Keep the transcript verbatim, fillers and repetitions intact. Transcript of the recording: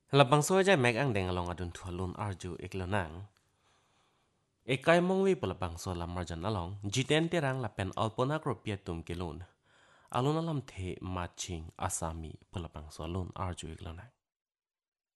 Labang so jai mek ang deng along adun thualun arju iklanang. Ekai mongwi palabang so lamarjan along, jiten terang lapen alpona kropia tum kilun. Alun alam the matching asami palabang so alun arju iklanang.